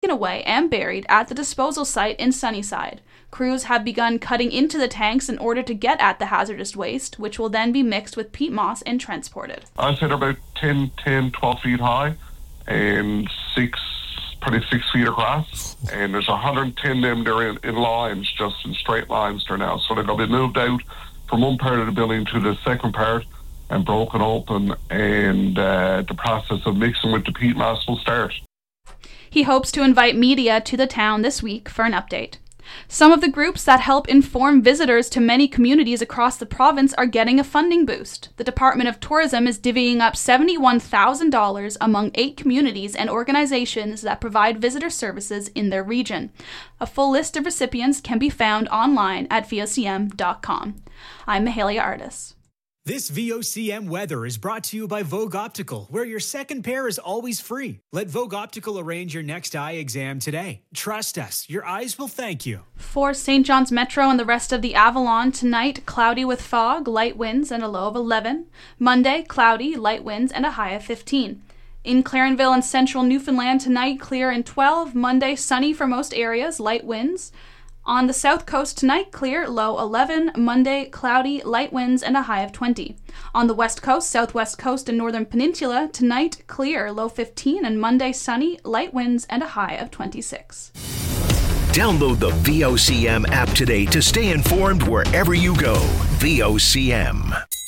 taken away and buried at the disposal site in Sunnyside. Crews have begun cutting into the tanks in order to get at the hazardous waste, which will then be mixed with peat moss and transported. I'd say they're about 12 feet high and probably 6 feet across. And there's 110 of them there in lines, just in straight lines there now. So they're going to be moved out from one part of the building to the second part and broken open, and the process of mixing with the peat moss will start. He hopes to invite media to the town this week for an update. Some of the groups that help inform visitors to many communities across the province are getting a funding boost. The Department of Tourism is divvying up $71,000 among 8 communities and organizations that provide visitor services in their region. A full list of recipients can be found online at vocm.com. I'm Mahalia Artis. This VOCM weather is brought to you by Vogue Optical, where your second pair is always free. Let Vogue Optical arrange your next eye exam today. Trust us, your eyes will thank you. For St. John's Metro and the rest of the Avalon, tonight, cloudy with fog, light winds, and a low of 11. Monday, cloudy, light winds, and a high of 15. In Clarenville and central Newfoundland, tonight, clear and 12. Monday, sunny for most areas, light winds. On the south coast tonight, clear, low 11. Monday, cloudy, light winds, and a high of 20. On the west coast, southwest coast, and northern peninsula, tonight, clear, low 15. And Monday, sunny, light winds, and a high of 26. Download the VOCM app today to stay informed wherever you go. VOCM.